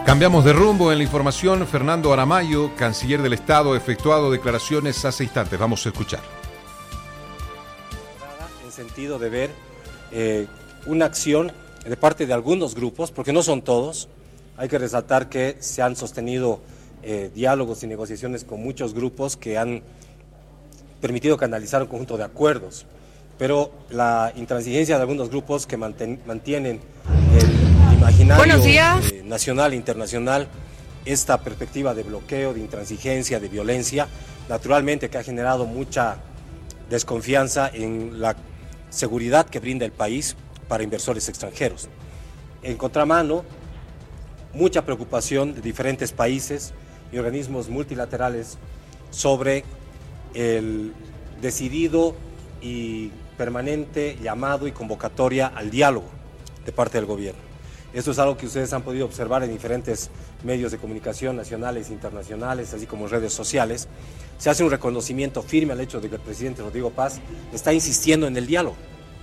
Cambiamos de rumbo en la información. Fernando Aramayo, canciller del Estado, ha efectuado declaraciones hace instantes. Vamos a escuchar. En sentido de ver una acción de parte de algunos grupos, porque no son todos. Hay que resaltar que se han sostenido diálogos y negociaciones con muchos grupos que han permitido canalizar un conjunto de acuerdos. Pero la intransigencia de algunos grupos que mantienen el imaginario nacional e internacional, esta perspectiva de bloqueo, de intransigencia, de violencia, naturalmente que ha generado mucha desconfianza en la seguridad que brinda el país para inversores extranjeros. En contramano, mucha preocupación de diferentes países y organismos multilaterales sobre el decidido y permanente llamado y convocatoria al diálogo de parte del gobierno. Esto es algo que ustedes han podido observar en diferentes medios de comunicación nacionales e internacionales, así como en redes sociales. Se hace un reconocimiento firme al hecho de que el presidente Rodrigo Paz está insistiendo en el diálogo,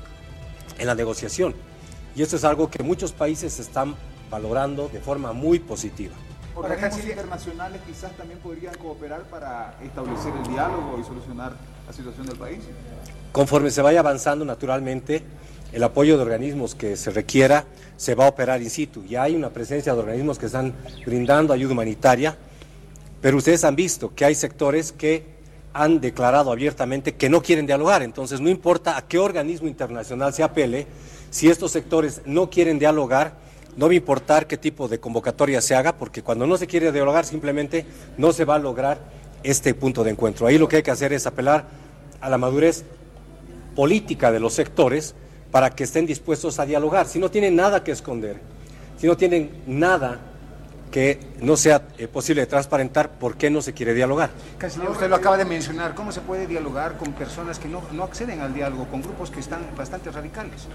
en la negociación. Y esto es algo que muchos países están valorando de forma muy positiva. ¿Organismos internacionales quizás también podrían cooperar para establecer el diálogo y solucionar la situación del país? Conforme se vaya avanzando, naturalmente, el apoyo de organismos que se requiera se va a operar in situ. Ya hay una presencia de organismos que están brindando ayuda humanitaria, pero ustedes han visto que hay sectores que han declarado abiertamente que no quieren dialogar. Entonces, no importa a qué organismo internacional se apele, si estos sectores no quieren dialogar, no va a importar qué tipo de convocatoria se haga, porque cuando no se quiere dialogar simplemente no se va a lograr este punto de encuentro. Ahí lo que hay que hacer es apelar a la madurez política de los sectores para que estén dispuestos a dialogar. Si no tienen nada que esconder, si no tienen nada que no sea posible de transparentar, ¿por qué no se quiere dialogar? Canciller, usted lo acaba de mencionar, ¿cómo se puede dialogar con personas que no acceden al diálogo, con grupos que están bastante radicales?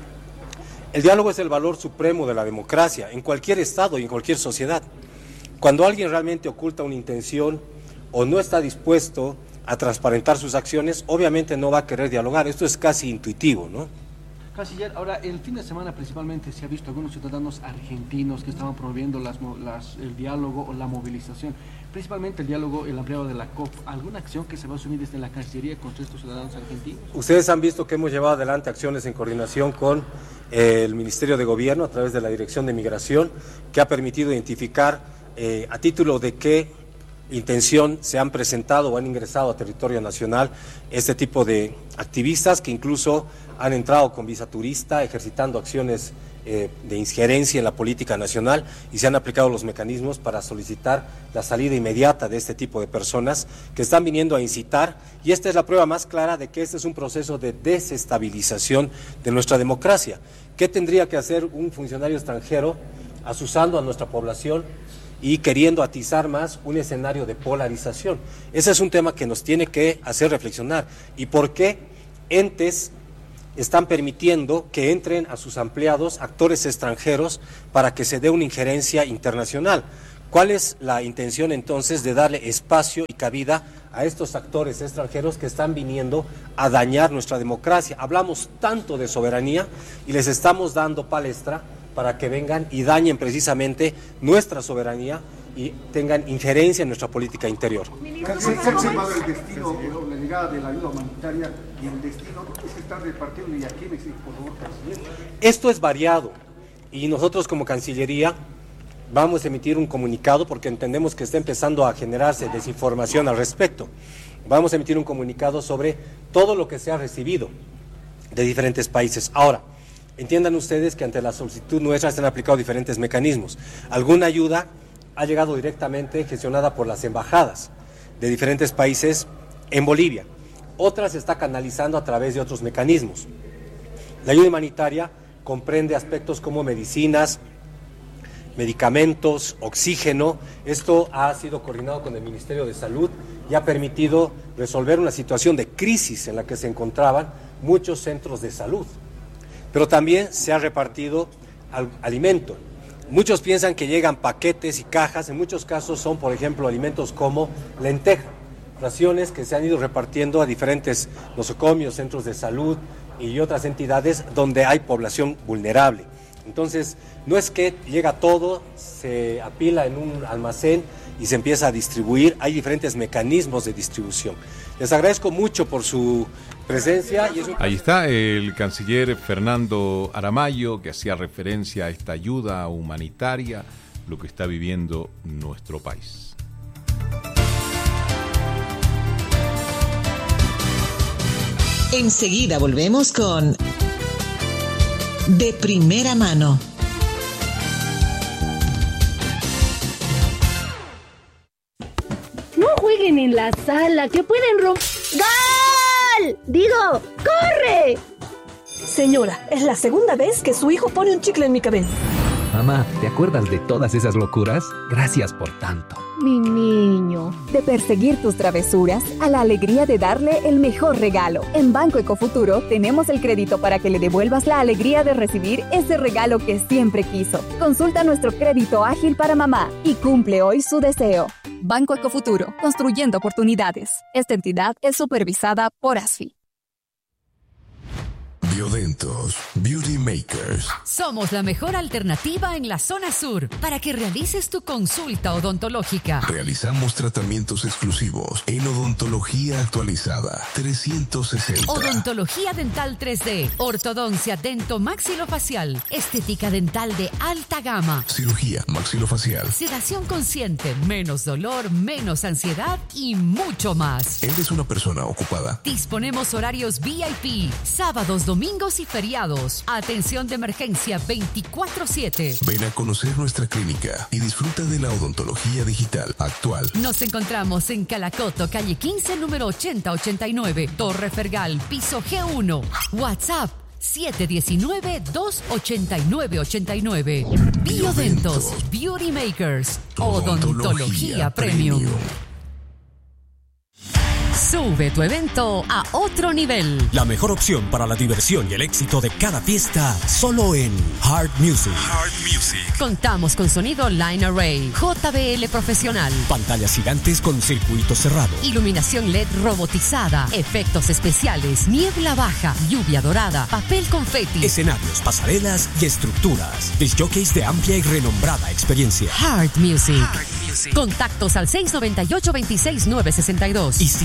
El diálogo es el valor supremo de la democracia, en cualquier estado y en cualquier sociedad. Cuando alguien realmente oculta una intención o no está dispuesto a transparentar sus acciones, obviamente no va a querer dialogar. Esto es casi intuitivo, ¿no? Canciller, ahora, el fin de semana principalmente se ha visto algunos ciudadanos argentinos que estaban promoviendo el diálogo o la movilización, principalmente el diálogo, el ampliado de la COP. ¿Alguna acción que se va a asumir desde la Cancillería contra estos ciudadanos argentinos? Ustedes han visto que hemos llevado adelante acciones en coordinación con el Ministerio de Gobierno a través de la Dirección de Migración, que ha permitido identificar a título de qué intención se han presentado o han ingresado a territorio nacional este tipo de activistas que incluso han entrado con visa turista, ejercitando acciones de injerencia en la política nacional, y se han aplicado los mecanismos para solicitar la salida inmediata de este tipo de personas que están viniendo a incitar, y esta es la prueba más clara de que este es un proceso de desestabilización de nuestra democracia. ¿Qué tendría que hacer un funcionario extranjero asusando a nuestra población y queriendo atizar más un escenario de polarización? Ese es un tema que nos tiene que hacer reflexionar. ¿Y por qué entes están permitiendo que entren a sus empleados actores extranjeros para que se dé una injerencia internacional? ¿Cuál es la intención entonces de darle espacio y cabida a estos actores extranjeros que están viniendo a dañar nuestra democracia? Hablamos tanto de soberanía y les estamos dando palestra para que vengan y dañen precisamente nuestra soberanía y tengan injerencia en nuestra política interior. ¿Se ha observado el destino, la llegada de la ayuda humanitaria y el destino? ¿Dónde se está repartiendo y a quiénes, por favor, canciller? Esto es variado y nosotros como Cancillería vamos a emitir un comunicado porque entendemos que está empezando a generarse desinformación al respecto. Vamos a emitir un comunicado sobre todo lo que se ha recibido de diferentes países. Ahora, entiendan ustedes que ante la solicitud nuestra se han aplicado diferentes mecanismos. Alguna ayuda ha llegado directamente gestionada por las embajadas de diferentes países en Bolivia. Otra se está canalizando a través de otros mecanismos. La ayuda humanitaria comprende aspectos como medicinas, medicamentos, oxígeno. Esto ha sido coordinado con el Ministerio de Salud y ha permitido resolver una situación de crisis en la que se encontraban muchos centros de salud. Pero también se ha repartido alimento. Muchos piensan que llegan paquetes y cajas, en muchos casos son, por ejemplo, alimentos como lenteja, raciones que se han ido repartiendo a diferentes nosocomios, centros de salud y otras entidades donde hay población vulnerable. Entonces, no es que llega todo, se apila en un almacén y se empieza a distribuir. Hay diferentes mecanismos de distribución. Les agradezco mucho por su presencia. Ahí está el canciller Fernando Aramayo, que hacía referencia a esta ayuda humanitaria, lo que está viviendo nuestro país. Enseguida volvemos con De Primera Mano. No jueguen en la sala, que pueden romper... ¡Gol! Digo, ¡corre! Señora, es la segunda vez que su hijo pone un chicle en mi cabeza. Mamá, ¿te acuerdas de todas esas locuras? Gracias por tanto. Mi niño. De perseguir tus travesuras a la alegría de darle el mejor regalo. En Banco Ecofuturo tenemos el crédito para que le devuelvas la alegría de recibir ese regalo que siempre quiso. Consulta nuestro crédito ágil para mamá y cumple hoy su deseo. Banco Ecofuturo, construyendo oportunidades. Esta entidad es supervisada por ASFI. Biodentos, Beauty Makers. Somos la mejor alternativa en la zona sur para que realices tu consulta odontológica. Realizamos tratamientos exclusivos en odontología actualizada 360. Odontología dental 3D, ortodoncia dento-maxilofacial, estética dental de alta gama, cirugía maxilofacial, sedación consciente, menos dolor, menos ansiedad y mucho más. ¿Eres una persona ocupada? Disponemos horarios VIP, sábados, domingos y feriados. Atención de emergencia 24/7. Ven a conocer nuestra clínica y disfruta de la odontología digital actual. Nos encontramos en Calacoto, calle 15, número 8089, Torre Fergal, piso G1. WhatsApp 719-289-89. Biodentos, Beauty Makers, odontología premium. Sube tu evento a otro nivel. La mejor opción para la diversión y el éxito de cada fiesta, solo en Heart Music. Heart Music. Contamos con sonido Line Array, JBL profesional, pantallas gigantes con circuito cerrado, iluminación LED robotizada, efectos especiales, niebla baja, lluvia dorada, papel confeti, escenarios, pasarelas y estructuras. Discjockeys de amplia y renombrada experiencia. Heart Music. Heart Music. Contactos al 698-26962 y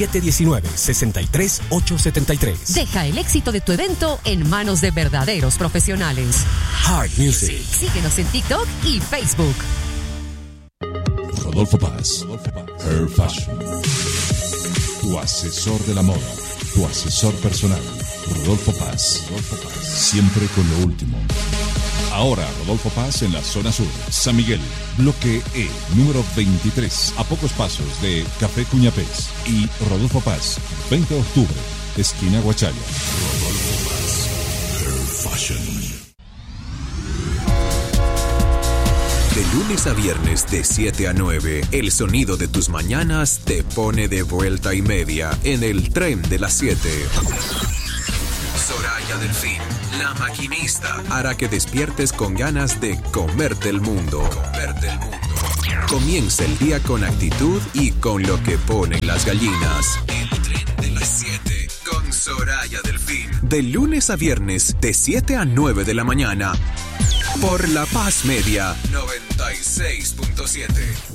719-63873. Deja el éxito de tu evento en manos de verdaderos profesionales. Heart Music. Síguenos en TikTok y Facebook. Rodolfo Paz, Hair Fashion. Tu asesor de la moda, tu asesor personal. Rodolfo Paz. Siempre con lo último. Ahora Rodolfo Paz en la zona sur, San Miguel, bloque E, número 23, a pocos pasos de Café Cuñapés. Y Rodolfo Paz, 20 de octubre, esquina Guachalla. Rodolfo Paz, Hair Fashion. De lunes a viernes de 7 a 9, el sonido de tus mañanas te pone de vuelta y media en el tren de las 7. Soraya Delfín, la maquinista, hará que despiertes con ganas de comerte el mundo. Comienza el día con actitud y con lo que ponen las gallinas. El tren de las 7 con Soraya Delfín. De lunes a viernes de 7 a 9 de la mañana. Por La Paz Media 96.7.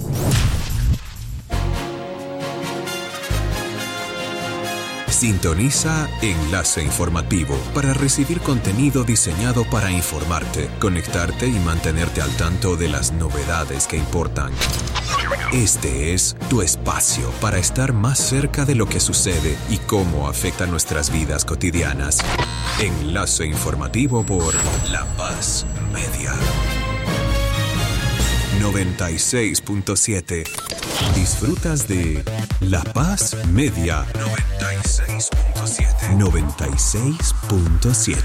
Sintoniza Enlace Informativo para recibir contenido diseñado para informarte, conectarte y mantenerte al tanto de las novedades que importan. Este es tu espacio para estar más cerca de lo que sucede y cómo afecta nuestras vidas cotidianas. Enlace Informativo por La Paz Media 96.7. Disfrutas de La Paz Media 96.7. 96.7.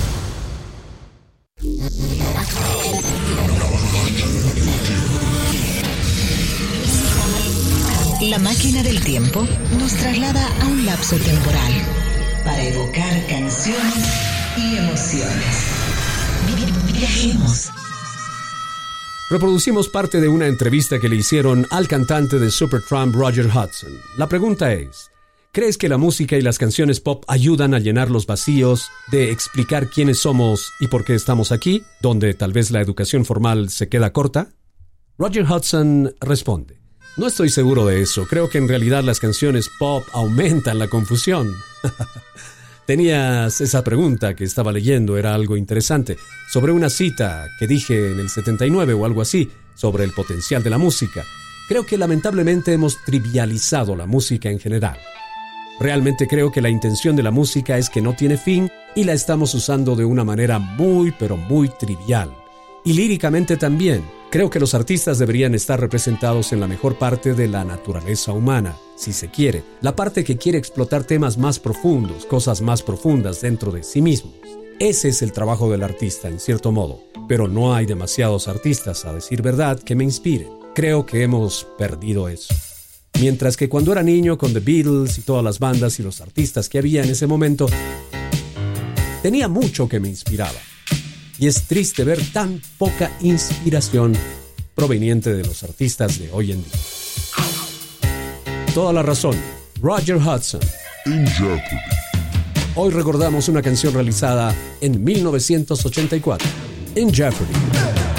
La máquina del tiempo nos traslada a un lapso temporal para evocar canciones y emociones. Viajemos. Reproducimos parte de una entrevista que le hicieron al cantante de Supertramp, Roger Hudson. La pregunta es, ¿Crees que la música y las canciones pop ayudan a llenar los vacíos de explicar quiénes somos y por qué estamos aquí, donde tal vez la educación formal se queda corta? Roger Hudson responde: no estoy seguro de eso. Creo que en realidad las canciones pop aumentan la confusión. Tenías esa pregunta que estaba leyendo, era algo interesante, sobre una cita que dije en el 79 o algo así, sobre el potencial de la música. Creo que lamentablemente hemos trivializado la música en general. Realmente creo que la intención de la música es que no tiene fin y la estamos usando de una manera muy, pero muy trivial. Y líricamente también. Creo que los artistas deberían estar representados en la mejor parte de la naturaleza humana, si se quiere, la parte que quiere explotar temas más profundos, cosas más profundas dentro de sí mismos. Ese es el trabajo del artista, en cierto modo, pero no hay demasiados artistas, a decir verdad, que me inspiren. Creo que hemos perdido eso. Mientras que cuando era niño, con The Beatles y todas las bandas y los artistas que había en ese momento, tenía mucho que me inspiraba. Y es triste ver tan poca inspiración proveniente de los artistas de hoy en día. Toda la razón, Roger Hudson. In Jeopardy. Hoy recordamos una canción realizada en 1984, In Jeopardy.